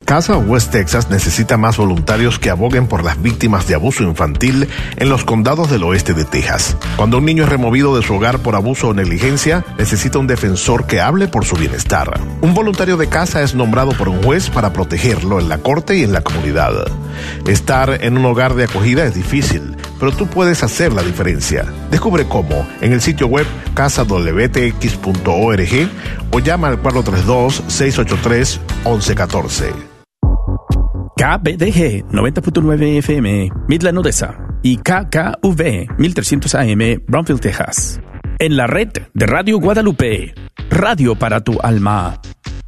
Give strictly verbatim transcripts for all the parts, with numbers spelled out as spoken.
Casa West Texas necesita más voluntarios que aboguen por las víctimas de abuso infantil en los condados del oeste de Texas. Cuando un niño es removido de su hogar por abuso o negligencia, necesita un defensor que hable por su bienestar. Un voluntario de casa es nombrado por un juez para protegerlo en la corte y en la comunidad. Estar en un hogar de acogida es difícil, pero tú puedes hacer la diferencia. Descubre cómo en el sitio web casa w t x punto org o llama al cuatro tres dos, seis ocho tres, once catorce. K B D G noventa punto nueve F M, Midland, Odessa, y K K V mil trescientos A M, Brownsville, Texas. En la red de Radio Guadalupe, radio para tu alma.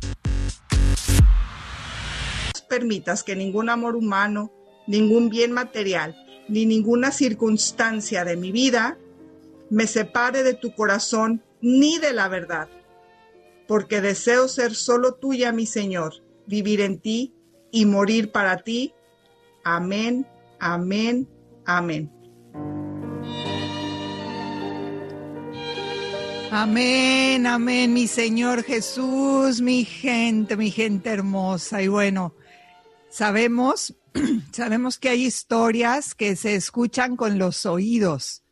Permitas que ningún amor humano, ningún bien material, ni ninguna circunstancia de mi vida me separe de tu corazón ni de la verdad, porque deseo ser solo tuya, mi Señor, vivir en ti y morir para ti. Amén, amén, amén. Amén, amén, mi Señor Jesús, mi gente, mi gente hermosa. Y bueno, sabemos, sabemos que hay historias que se escuchan con los oídos.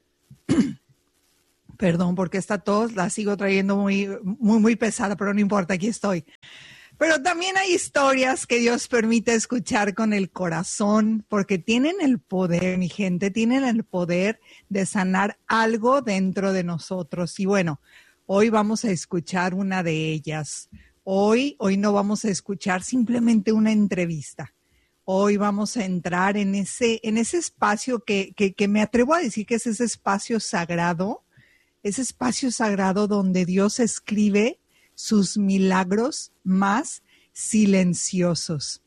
Perdón, porque esta tos la sigo trayendo muy, muy, muy pesada, pero no importa, aquí estoy. Pero también hay historias que Dios permite escuchar con el corazón, porque tienen el poder, mi gente, tienen el poder de sanar algo dentro de nosotros. Y bueno, hoy vamos a escuchar una de ellas. Hoy, hoy no vamos a escuchar simplemente una entrevista. Hoy vamos a entrar en ese, en ese espacio que, que, que me atrevo a decir que es ese espacio sagrado, ese espacio sagrado donde Dios escribe sus milagros más silenciosos,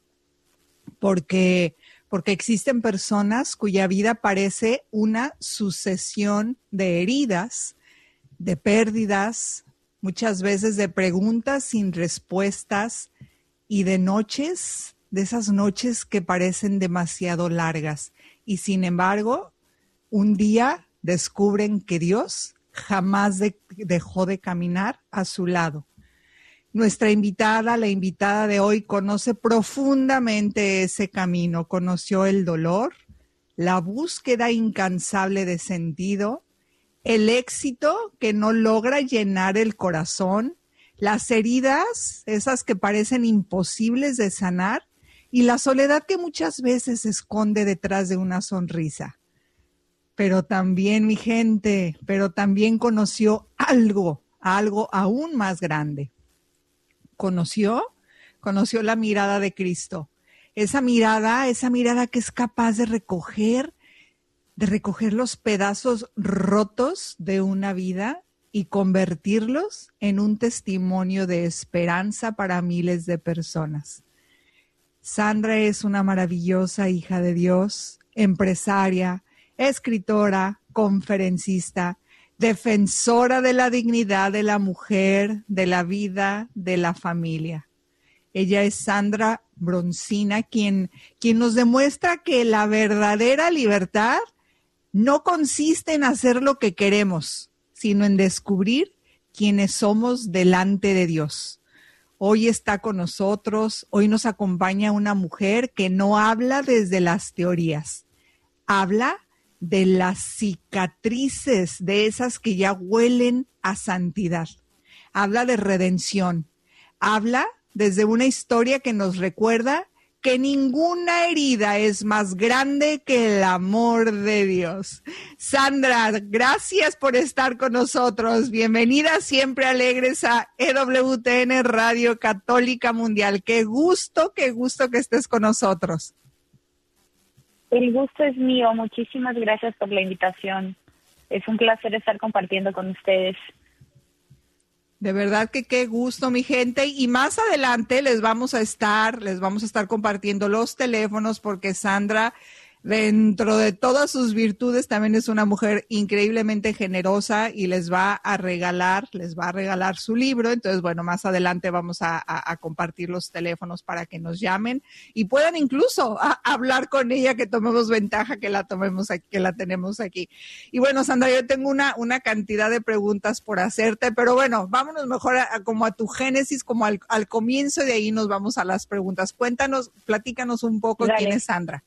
porque, porque existen personas cuya vida parece una sucesión de heridas, de pérdidas, muchas veces de preguntas sin respuestas y de noches, de esas noches que parecen demasiado largas. Y sin embargo, un día descubren que Dios jamás de, dejó de caminar a su lado. Nuestra invitada, la invitada de hoy, conoce profundamente ese camino, conoció el dolor, la búsqueda incansable de sentido, el éxito que no logra llenar el corazón, las heridas, esas que parecen imposibles de sanar, y la soledad que muchas veces se esconde detrás de una sonrisa. Pero también, mi gente, pero también conoció algo, algo aún más grande. Conoció, conoció la mirada de Cristo. Esa mirada, esa mirada que es capaz de recoger, de recoger los pedazos rotos de una vida y convertirlos en un testimonio de esperanza para miles de personas. Sandra es una maravillosa hija de Dios, empresaria, escritora, conferencista, defensora de la dignidad de la mujer, de la vida, de la familia. Ella es Sandra Broncina, quien, quien nos demuestra que la verdadera libertad no consiste en hacer lo que queremos, sino en descubrir quiénes somos delante de Dios. Hoy está con nosotros, hoy nos acompaña una mujer que no habla desde las teorías, habla de las cicatrices, de esas que ya huelen a santidad. Habla de redención, habla desde una historia que nos recuerda que ninguna herida es más grande que el amor de Dios. Sandra, gracias por estar con nosotros. Bienvenida siempre alegres a E W T N Radio Católica Mundial. Qué gusto, qué gusto que estés con nosotros. El gusto es mío. Muchísimas gracias por la invitación. Es un placer estar compartiendo con ustedes. De verdad que qué gusto, mi gente. Y más adelante les vamos a estar, les vamos a estar compartiendo los teléfonos porque Sandra dentro de todas sus virtudes también es una mujer increíblemente generosa y les va a regalar, les va a regalar su libro. Entonces, bueno, más adelante vamos a, a, a compartir los teléfonos para que nos llamen y puedan incluso a, a hablar con ella, que tomemos ventaja que la tomemos aquí, que la tenemos aquí. Y bueno, Sandra, yo tengo una, una cantidad de preguntas por hacerte, pero bueno, vámonos mejor a, a como a tu génesis, como al, al comienzo, y de ahí nos vamos a las preguntas. Cuéntanos, platícanos un poco. Dale. ¿Quién es Sandra?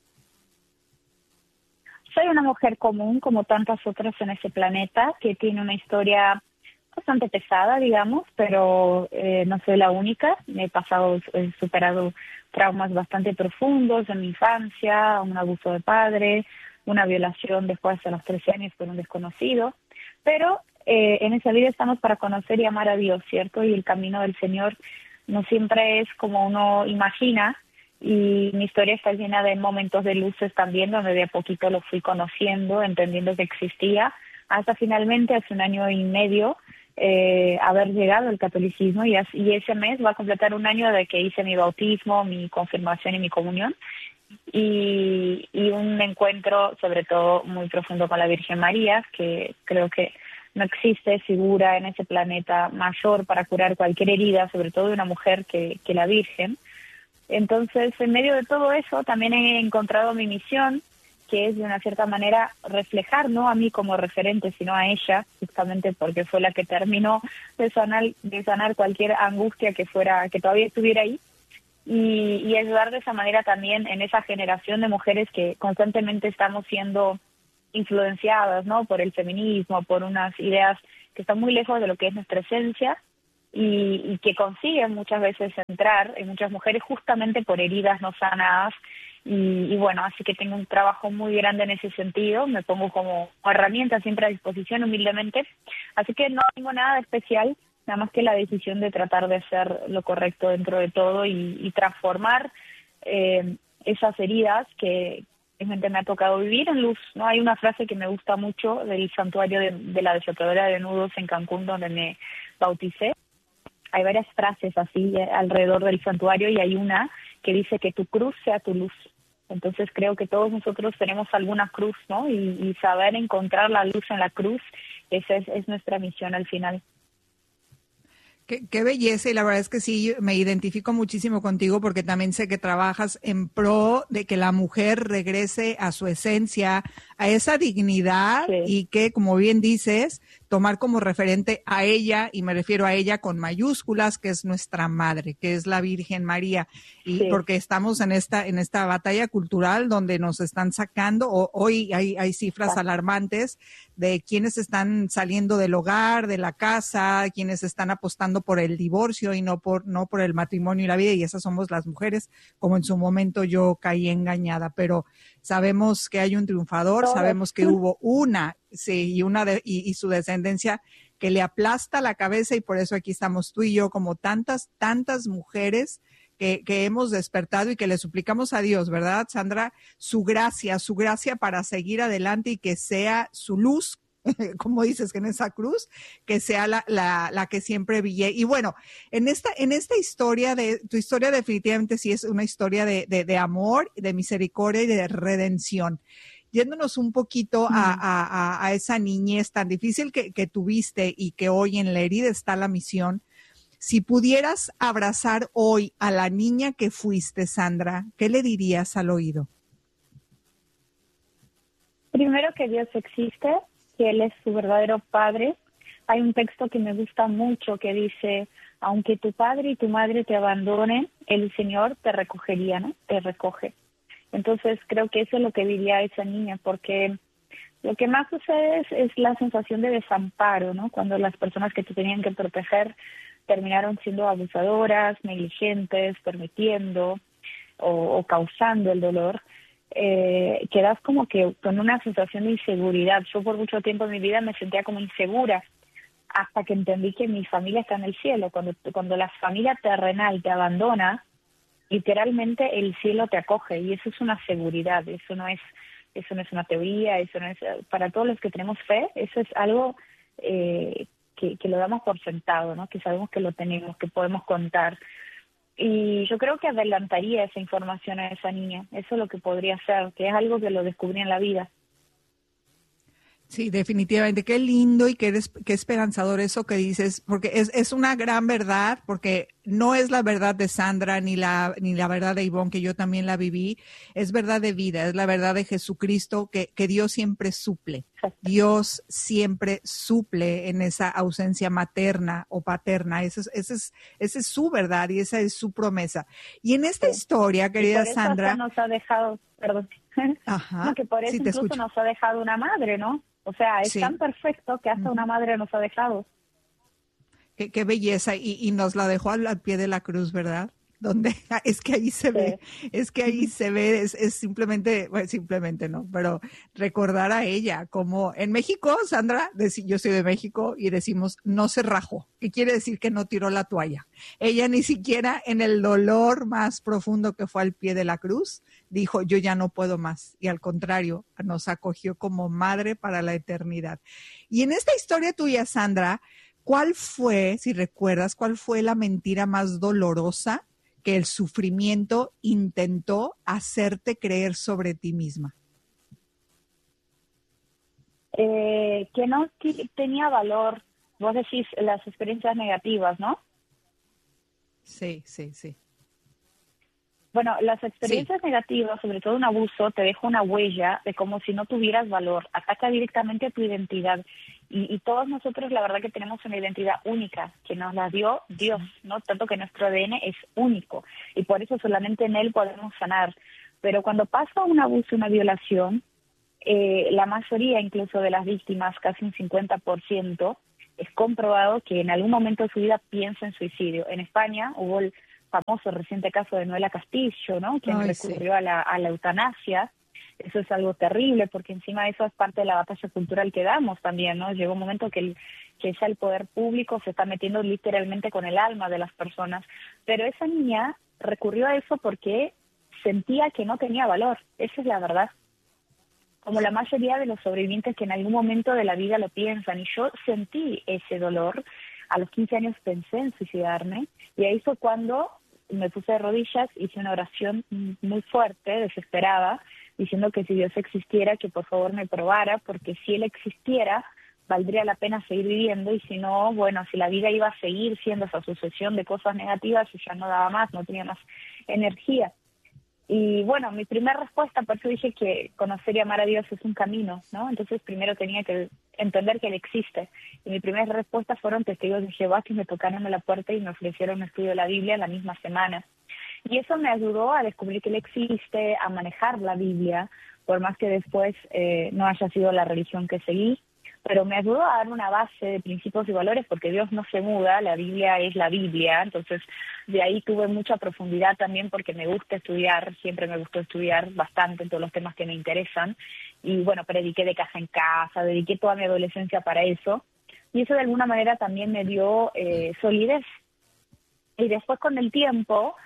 Soy una mujer común, como tantas otras en ese planeta, que tiene una historia bastante pesada, digamos, pero eh, no soy la única. Me he pasado, he superado traumas bastante profundos en mi infancia, un abuso de padre, una violación después de los trece años por un desconocido. Pero eh, en esa vida estamos para conocer y amar a Dios, ¿cierto? Y el camino del Señor no siempre es como uno imagina. Y mi historia está llena de momentos de luces también, donde de a poquito lo fui conociendo, entendiendo que existía, hasta finalmente hace un año y medio eh, haber llegado al catolicismo, y, así, y ese mes va a completar un año de que hice mi bautismo, mi confirmación y mi comunión, y, y un encuentro sobre todo muy profundo con la Virgen María, que creo que no existe figura en ese planeta mayor para curar cualquier herida, sobre todo de una mujer, que, que la Virgen. Entonces, en medio de todo eso, también he encontrado mi misión, que es de una cierta manera reflejar, no a mí como referente, sino a ella, justamente porque fue la que terminó de sanar, de sanar cualquier angustia que fuera, que todavía estuviera ahí, y, y ayudar de esa manera también en esa generación de mujeres que constantemente estamos siendo influenciadas, ¿no?, por el feminismo, por unas ideas que están muy lejos de lo que es nuestra esencia. Y, y que consiguen muchas veces entrar en muchas mujeres justamente por heridas no sanadas. Y, y bueno, así que tengo un trabajo muy grande en ese sentido, me pongo como herramienta siempre a disposición humildemente, así que no tengo nada de especial, nada más que la decisión de tratar de hacer lo correcto dentro de todo y, y transformar eh, esas heridas que realmente me ha tocado vivir en luz, ¿no? Hay una frase que me gusta mucho del santuario de, de la desatadora de nudos en Cancún, donde me bauticé. Hay varias frases así alrededor del santuario y hay una que dice que tu cruz sea tu luz. Entonces creo que todos nosotros tenemos alguna cruz, ¿no? Y, y saber encontrar la luz en la cruz, esa es, es nuestra misión al final. Qué, qué belleza, y la verdad es que sí, me identifico muchísimo contigo porque también sé que trabajas en pro de que la mujer regrese a su esencia, a esa dignidad, sí. Y que, como bien dices, tomar como referente a ella, y me refiero a ella con mayúsculas, que es nuestra madre, que es la Virgen María, y sí. Porque estamos en esta en esta batalla cultural donde nos están sacando, o, hoy hay, hay cifras alarmantes de quienes están saliendo del hogar, de la casa, quienes están apostando por el divorcio y no por no por el matrimonio y la vida, y esas somos las mujeres, como en su momento yo caí engañada, pero sabemos que hay un triunfador, sabemos que hubo una, sí, y una de, y, y su descendencia que le aplasta la cabeza, y por eso aquí estamos tú y yo, como tantas, tantas mujeres que, que hemos despertado y que le suplicamos a Dios, ¿verdad, Sandra? Su gracia, su gracia para seguir adelante, y que sea su luz, como dices, que en esa cruz, que sea la, la, la que siempre brille. Y bueno, en esta, en esta historia, de tu historia definitivamente sí es una historia de, de, de amor, de misericordia y de redención. Yéndonos un poquito a, a, a esa niñez tan difícil que, que tuviste y que hoy en la herida está la misión, si pudieras abrazar hoy a la niña que fuiste, Sandra, ¿qué le dirías al oído? Primero, que Dios existe, que Él es su verdadero Padre. Hay un texto que me gusta mucho que dice, aunque tu padre y tu madre te abandonen, el Señor te recogería, ¿no? Te recoge. Entonces creo que eso es lo que vivía esa niña, porque lo que más sucede es, es la sensación de desamparo, ¿no? Cuando las personas que te tenían que proteger terminaron siendo abusadoras, negligentes, permitiendo o, o causando el dolor. Eh, quedas como que con una sensación de inseguridad. Yo por mucho tiempo en mi vida me sentía como insegura, hasta que entendí que mi familia está en el cielo. Cuando, cuando la familia terrenal te abandona, literalmente el cielo te acoge, y eso es una seguridad. Eso no es, eso no es una teoría, eso no es, para todos los que tenemos fe, eso es algo eh, que, que lo damos por sentado, ¿no? Que sabemos que lo tenemos, que podemos contar. Y yo creo que adelantaría esa información a esa niña. Eso es lo que podría ser, que es algo que lo descubrí en la vida. Sí, definitivamente. Qué lindo y qué, des, qué esperanzador eso que dices, porque es, es una gran verdad, porque no es la verdad de Sandra ni la, ni la verdad de Ivonne, que yo también la viví. Es verdad de vida, es la verdad de Jesucristo, que, que Dios siempre suple. Dios siempre suple en esa ausencia materna o paterna. Esa es, esa es, esa es su verdad y esa es su promesa. Y en esta sí. historia, querida y por eso Sandra. Hasta nos ha dejado, perdón. Ajá, no, que por eso sí, incluso escucho. nos ha dejado una madre, ¿no? O sea, es sí. tan perfecto que hasta uh-huh. una madre nos ha dejado. Qué, qué belleza, y, y nos la dejó al, al pie de la cruz, ¿verdad? Donde es que ahí se sí. ve, es que ahí se ve, es, es simplemente, bueno, simplemente no, pero recordar a ella, como en México, Sandra, yo soy de México y decimos no se rajó, que quiere decir que no tiró la toalla. Ella ni siquiera en el dolor más profundo que fue al pie de la cruz, dijo yo ya no puedo más, y al contrario, nos acogió como madre para la eternidad. Y en esta historia tuya, Sandra, ¿cuál fue, si recuerdas, cuál fue la mentira más dolorosa que el sufrimiento intentó hacerte creer sobre ti misma? Eh, que no t- tenía valor. Vos decís las experiencias negativas, ¿no? Sí, sí, sí. Bueno, las experiencias sí. negativas, sobre todo un abuso, te deja una huella de como si no tuvieras valor. Ataca directamente a tu identidad. Y, y todos nosotros, la verdad que tenemos una identidad única, que nos la dio Dios, ¿no? Tanto que nuestro A D N es único. Y por eso solamente en él podemos sanar. Pero cuando pasa un abuso, una violación, eh, la mayoría incluso de las víctimas, casi un cincuenta por ciento, es comprobado que en algún momento de su vida piensa en suicidio. En España hubo el famoso reciente caso de Noela Castillo, ¿no? Quien Ay, recurrió sí. a, la, a la eutanasia. Eso es algo terrible, porque encima eso es parte de la batalla cultural que damos también, ¿no? Llegó un momento que, el, que ya el poder público se está metiendo literalmente con el alma de las personas. Pero esa niña recurrió a eso porque sentía que no tenía valor. Esa es la verdad. Como la mayoría de los sobrevivientes que en algún momento de la vida lo piensan. Y yo sentí ese dolor. A los quince años pensé en suicidarme. Y ahí fue cuando me puse de rodillas, hice una oración muy fuerte, desesperada, diciendo que si Dios existiera, que por favor me probara, porque si Él existiera, valdría la pena seguir viviendo, y si no, bueno, si la vida iba a seguir siendo esa sucesión de cosas negativas, yo ya no daba más, no tenía más energía. Y bueno, mi primera respuesta, por eso dije que conocer y amar a Dios es un camino, ¿no? Entonces primero tenía que entender que Él existe. Y mi primera respuesta fueron testigos de Jehová que me tocaron a la puerta y me ofrecieron un estudio de la Biblia la misma semana. Y eso me ayudó a descubrir que Él existe, a manejar la Biblia, por más que después eh, no haya sido la religión que seguí, pero me ayudó a dar una base de principios y valores, porque Dios no se muda, la Biblia es la Biblia. Entonces de ahí tuve mucha profundidad también, porque me gusta estudiar, siempre me gustó estudiar bastante en todos los temas que me interesan, y bueno, prediqué de casa en casa, dediqué toda mi adolescencia para eso, y eso de alguna manera también me dio eh, solidez. Y después con el tiempo,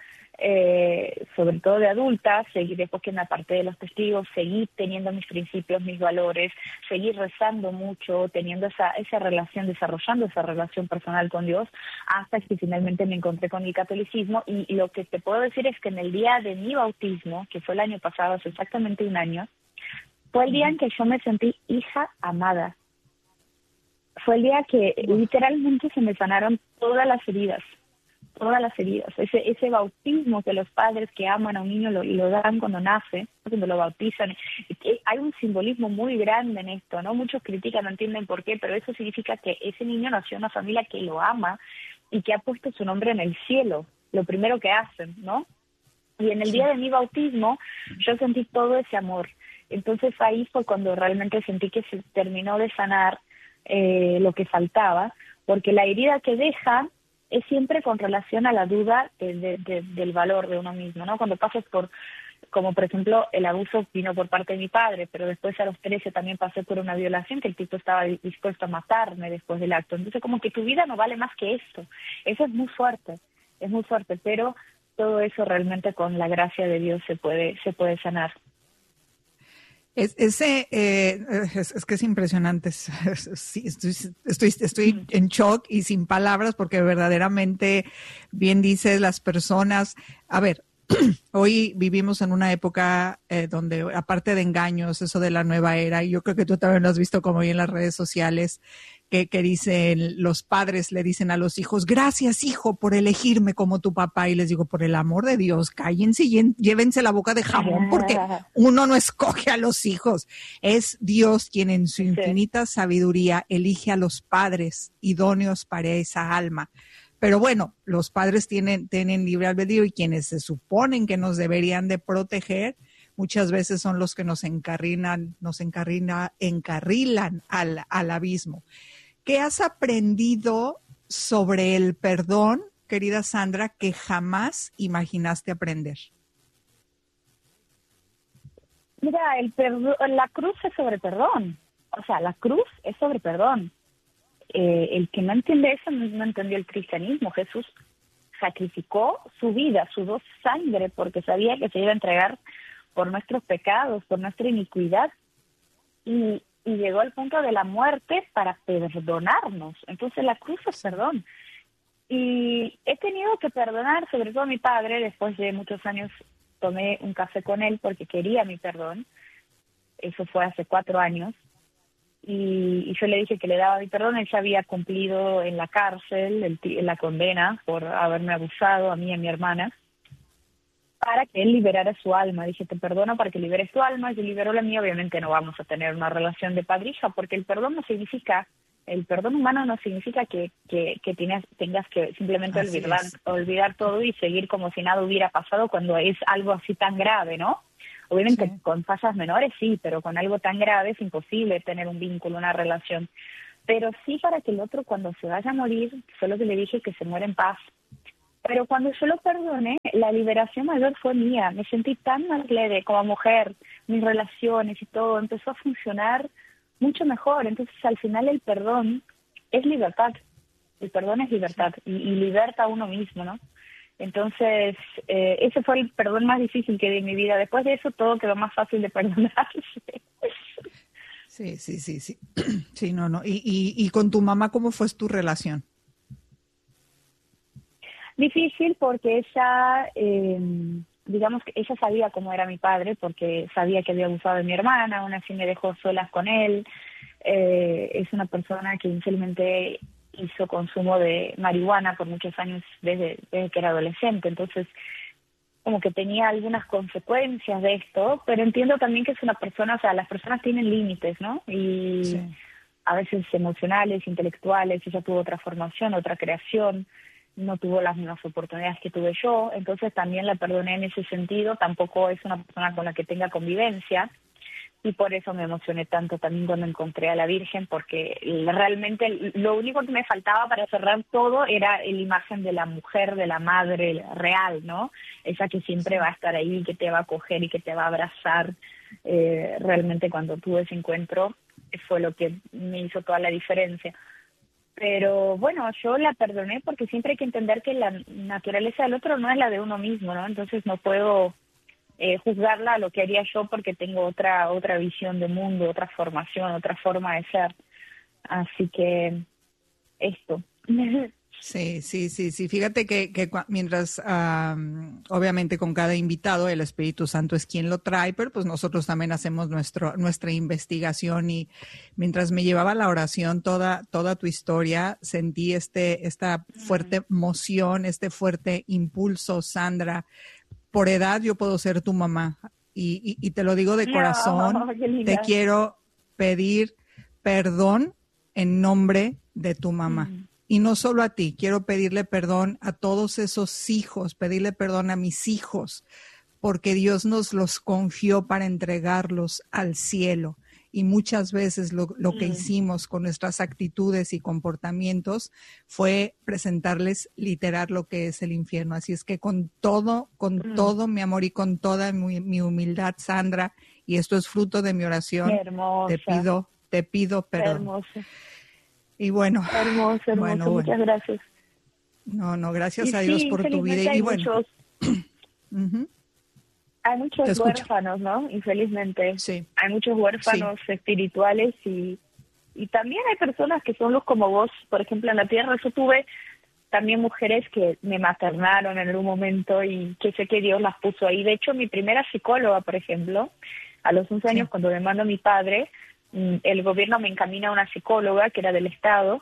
Eh, sobre todo de adulta, seguí, después que me aparté de los testigos, seguí teniendo mis principios, mis valores, seguí rezando mucho, teniendo esa esa relación, desarrollando esa relación personal con Dios, hasta que finalmente me encontré con el catolicismo. Y, y lo que te puedo decir es que en el día de mi bautismo, que fue el año pasado, hace exactamente un año, fue el día en que yo me sentí hija amada. Fue el día que literalmente se me sanaron todas las heridas. todas las heridas, ese ese bautismo que los padres que aman a un niño lo, lo dan cuando nace, cuando lo bautizan. Hay un simbolismo muy grande en esto, ¿no? Muchos critican, no entienden por qué, pero eso significa que ese niño nació en una familia que lo ama y que ha puesto su nombre en el cielo, lo primero que hacen, ¿no? Y en el día de mi bautismo yo sentí todo ese amor. Entonces ahí fue cuando realmente sentí que se terminó de sanar eh, lo que faltaba, porque la herida que deja es siempre con relación a la duda de, de, de, del valor de uno mismo, ¿no? Cuando pasas por, como por ejemplo, el abuso vino por parte de mi padre, pero después a los trece también pasé por una violación, que el tipo estaba dispuesto a matarme después del acto. Entonces como que tu vida no vale más que esto. Eso es muy fuerte, es muy fuerte, pero todo eso realmente con la gracia de Dios se puede, se puede sanar. Es, ese, eh, es, es que es impresionante. Sí, estoy, estoy, estoy en shock y sin palabras porque verdaderamente, bien dices, las personas... A ver, hoy vivimos en una época eh, donde, aparte de engaños, eso de la nueva era, y yo creo que tú también lo has visto como hoy en las redes sociales, que, que dicen, los padres le dicen a los hijos, gracias hijo por elegirme como tu papá, y les digo, por el amor de Dios, cállense y llévense la boca de jabón, porque uno no escoge a los hijos, es Dios quien en su infinita sabiduría elige a los padres idóneos para esa alma. Pero bueno, los padres tienen, tienen libre albedrío y quienes se suponen que nos deberían de proteger, muchas veces son los que nos encarrilan, nos encarrina, encarrilan al, al abismo. ¿Qué has aprendido sobre el perdón, querida Sandra, que jamás imaginaste aprender? Mira, el perdón, la cruz es sobre perdón. O sea, la cruz es sobre perdón. Eh, el que no entiende eso no, no entendió el cristianismo. Jesús sacrificó su vida, sudó sangre porque sabía que se iba a entregar por nuestros pecados, por nuestra iniquidad, y, y llegó al punto de la muerte para perdonarnos. Entonces la cruz es perdón. Y he tenido que perdonar, sobre todo a mi padre. Después de muchos años tomé un café con él porque quería mi perdón. Eso fue hace cuatro años. Y, y yo le dije que le daba mi perdón. Él ya había cumplido en la cárcel el, la condena por haberme abusado a mí y a mi hermana, para que él liberara su alma. Dije, te perdono para que liberes tu alma. Yo liberó la mía. Obviamente no vamos a tener una relación de padre-hija, porque el perdón no significa, el perdón humano no significa que, que, que tienes, tengas que simplemente olvidar, olvidar todo y seguir como si nada hubiera pasado cuando es algo así tan grave, ¿no? Obviamente sí. Con fallas menores sí, pero con algo tan grave es imposible tener un vínculo, una relación. Pero sí para que el otro cuando se vaya a morir, solo que le dije que se muera en paz. Pero cuando yo lo perdoné, la liberación mayor fue mía. Me sentí tan más leve como mujer, mis relaciones y todo empezó a funcionar mucho mejor. Entonces al final el perdón es libertad. El perdón es libertad y, y liberta a uno mismo, ¿no? Entonces, eh, ese fue el perdón más difícil que di en mi vida. Después de eso, todo quedó más fácil de perdonarse. Sí, sí, sí, sí. Sí, no, no. ¿Y, y, y con tu mamá cómo fue tu relación? Difícil porque ella, eh, digamos que ella sabía cómo era mi padre, porque sabía que había abusado de mi hermana, aún así me dejó solas con él. Eh, es una persona que inicialmente hizo consumo de marihuana por muchos años desde, desde que era adolescente, entonces como que tenía algunas consecuencias de esto, pero entiendo también que es una persona, o sea, las personas tienen límites, ¿no? Y sí. A veces emocionales, intelectuales. Ella tuvo otra formación, otra creación, no tuvo las mismas oportunidades que tuve yo, entonces también la perdoné en ese sentido. Tampoco es una persona con la que tenga convivencia, y por eso me emocioné tanto también cuando encontré a la Virgen, porque realmente lo único que me faltaba para cerrar todo era la imagen de la mujer, de la madre real, ¿no? Esa que siempre va a estar ahí, que te va a acoger y que te va a abrazar. Eh, realmente cuando tuve ese encuentro fue lo que me hizo toda la diferencia. Pero bueno, yo la perdoné porque siempre hay que entender que la naturaleza del otro no es la de uno mismo, ¿no? Entonces no puedo Eh, juzgarla a lo que haría yo porque tengo otra otra visión de mundo, otra formación, otra forma de ser. Así que esto. Sí, sí, sí, sí. Fíjate que, que mientras, um, obviamente con cada invitado el Espíritu Santo es quien lo trae, pero pues nosotros también hacemos nuestro nuestra investigación, y mientras me llevaba la oración toda toda tu historia, sentí este esta fuerte emoción, este fuerte impulso, Sandra. Por edad yo puedo ser tu mamá y, y, y te lo digo de corazón. No, te quiero pedir perdón en nombre de tu mamá. Mm. Y no solo a ti, quiero pedirle perdón a todos esos hijos, pedirle perdón a mis hijos, porque Dios nos los confió para entregarlos al cielo. Y muchas veces lo, lo que hicimos con nuestras actitudes y comportamientos fue presentarles literal lo que es el infierno. Así es que con todo, con mm. todo mi amor y con toda mi, mi humildad, Sandra, y esto es fruto de mi oración, te pido, te pido perdón. Hermosa. Y bueno, hermoso, hermoso. Bueno, muchas bueno. gracias. No, no, gracias y a Dios sí, por tu vida. Y bueno. uh-huh. Hay muchos huérfanos, ¿no? Infelizmente. Sí. Hay muchos huérfanos sí. espirituales y, y también hay personas que son los como vos, por ejemplo, en la tierra. Yo tuve también mujeres que me maternaron en algún momento y que sé que Dios las puso ahí. De hecho, mi primera psicóloga, por ejemplo, a los once años, sí. cuando me mandó mi padre, el gobierno me encamina a una psicóloga que era del Estado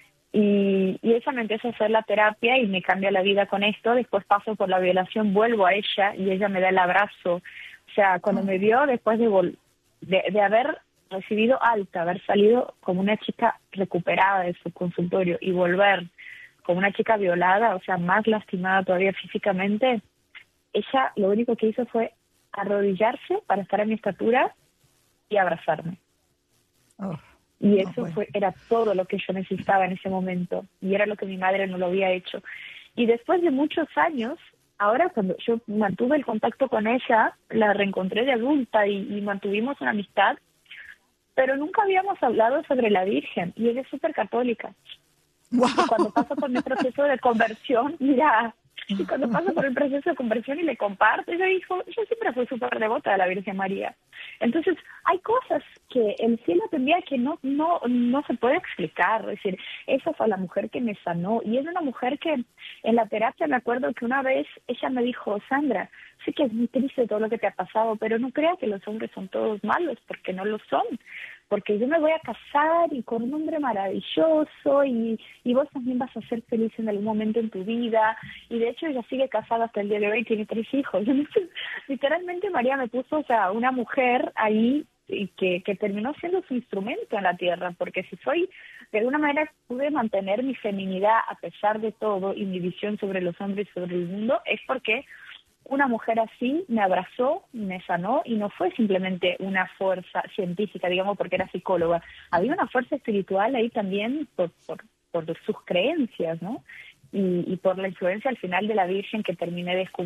y, y ella me empieza a hacer la terapia y me cambia la vida con esto. Después paso por la violación, vuelvo a ella y ella me da el abrazo. O sea, cuando me vio después de, vol- de, de haber recibido alta, haber salido como una chica recuperada de su consultorio y volver como una chica violada, o sea, más lastimada todavía físicamente, ella lo único que hizo fue arrodillarse para estar a mi estatura y abrazarme. Oh, y eso oh, bueno. fue era todo lo que yo necesitaba en ese momento, y era lo que mi madre no lo había hecho. Y después de muchos años, ahora cuando yo mantuve el contacto con ella, la reencontré de adulta y, y mantuvimos una amistad, pero nunca habíamos hablado sobre la Virgen, y ella es súper católica. Wow. Y cuando paso por mi proceso de conversión, mira, y cuando paso por el proceso de conversión y le comparto, ella dijo, yo siempre fui súper devota de la Virgen María. Entonces, hay cosas que el cielo te envía que no no no se puede explicar. Es decir, esa fue la mujer que me sanó, y es una mujer que en la terapia me acuerdo que una vez ella me dijo, Sandra, sí que es muy triste todo lo que te ha pasado, pero no creas que los hombres son todos malos, porque no lo son. Porque yo me voy a casar y con un hombre maravilloso y, y vos también vas a ser feliz en algún momento en tu vida. Y de hecho ella sigue casada hasta el día de hoy y tiene tres hijos. Entonces, literalmente María me puso, o sea, una mujer ahí y que, que terminó siendo su instrumento en la tierra. Porque si soy, de alguna manera pude mantener mi feminidad a pesar de todo y mi visión sobre los hombres y sobre el mundo, es porque una mujer así me abrazó, me sanó, y no fue simplemente una fuerza científica, digamos, porque era psicóloga. Había una fuerza espiritual ahí también por, por, por sus creencias, ¿no? Y, y por la influencia al final de la Virgen que terminé descubriendo.